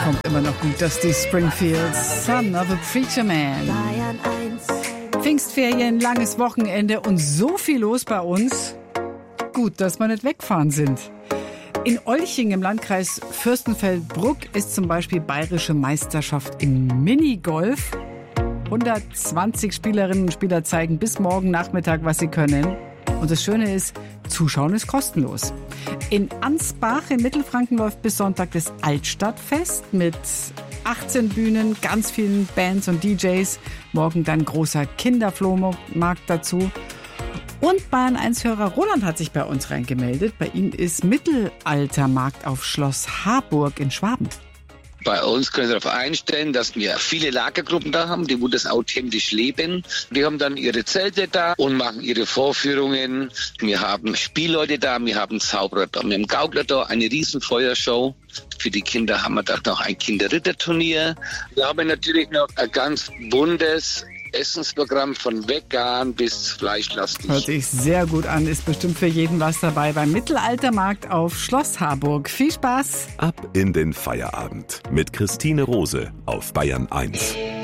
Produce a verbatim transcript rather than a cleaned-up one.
kommt immer noch gut, Dusty Springfield, Son of a Preacher Man. Pfingstferien, langes Wochenende und so viel los bei uns. Gut, dass wir nicht wegfahren sind. In Olching im Landkreis Fürstenfeldbruck ist zum Beispiel bayerische Meisterschaft im Minigolf. hundertzwanzig Spielerinnen und Spieler zeigen bis morgen Nachmittag, was sie können. Und das Schöne ist, Zuschauen ist kostenlos. In Ansbach in Mittelfranken läuft bis Sonntag das Altstadtfest mit achtzehn Bühnen, ganz vielen Bands und D Js. Morgen dann großer Kinderflohmarkt dazu. Und Bayern eins Hörer Roland hat sich bei uns reingemeldet. Bei ihm ist Mittelaltermarkt auf Schloss Harburg in Schwaben. Bei uns können Sie darauf einstellen, dass wir viele Lagergruppen da haben, die wo das authentisch leben. Die haben dann ihre Zelte da und machen ihre Vorführungen. Wir haben Spielleute da, wir haben Zauberer da, wir haben Gaukler da, eine riesen Feuershow. Für die Kinder haben wir da noch ein Kinderritterturnier. Wir haben natürlich noch ein ganz buntes Essensprogramm von vegan bis fleischlastig. Hört sich sehr gut an, ist bestimmt für jeden was dabei beim Mittelaltermarkt auf Schloss Harburg. Viel Spaß! Ab in den Feierabend mit Christine Rose auf Bayern eins.